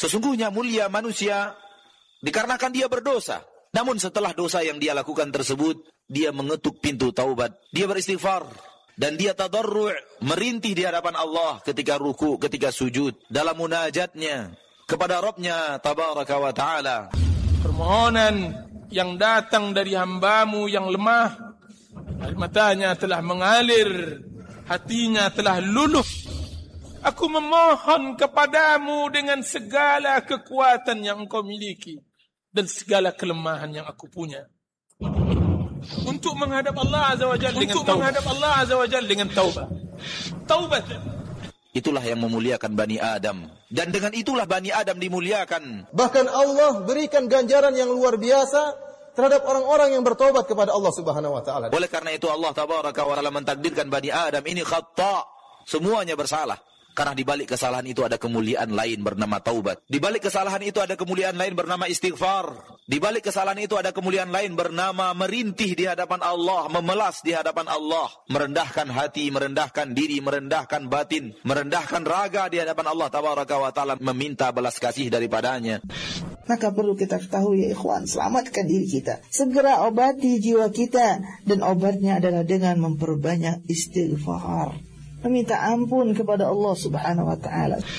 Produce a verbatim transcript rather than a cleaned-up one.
Sesungguhnya mulia manusia dikarenakan dia berdosa. Namun setelah dosa yang dia lakukan tersebut, dia mengetuk pintu taubat, dia beristighfar, dan dia tadarru', merintih di hadapan Allah ketika ruku, ketika sujud, dalam munajatnya kepada Rabbnya tabaraka wa ta'ala. Permohonan yang datang dari hambamu yang lemah, air matanya telah mengalir, hatinya telah luluh. Aku memohon kepadamu dengan segala kekuatan yang engkau miliki dan segala kelemahan yang aku punya, untuk menghadap Allah Azza wa Jalla dengan taubat. menghadap Allah Azza wa Jalla dengan taubat. Taubat. Itulah yang memuliakan Bani Adam, dan dengan itulah Bani Adam dimuliakan. Bahkan Allah berikan ganjaran yang luar biasa terhadap orang-orang yang bertobat kepada Allah Subhanahu wa taala. Oleh karena itu Allah tabaraka wa taala mentakdirkan Bani Adam ini khata', semuanya bersalah. Karena di balik kesalahan itu ada kemuliaan lain bernama taubat. Di balik kesalahan itu ada kemuliaan lain bernama istighfar. Di balik kesalahan itu ada kemuliaan lain bernama merintih di hadapan Allah, memelas di hadapan Allah, merendahkan hati, merendahkan diri, merendahkan batin, merendahkan raga di hadapan Allah tabaraka wa taala, meminta belas kasih daripadanya. Maka perlu kita ketahui ya ikhwan, selamatkan diri kita, segera obati jiwa kita, dan obatnya adalah dengan memperbanyak istighfar, meminta ampun kepada Allah Subhanahu wa taala.